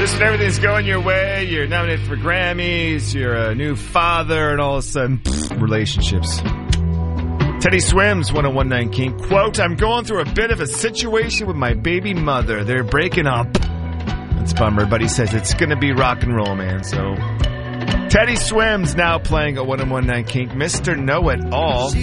Just when everything's going your way, you're nominated for Grammys, you're a new father, and all of a sudden, relationships. Teddy Swims, 1019 King. Quote, I'm going through a bit of a situation with my baby mother. They're breaking up. That's a bummer, but he says it's going to be rock and roll, man. So, Teddy Swims now playing at 1019 King. Mr. Know-It-All.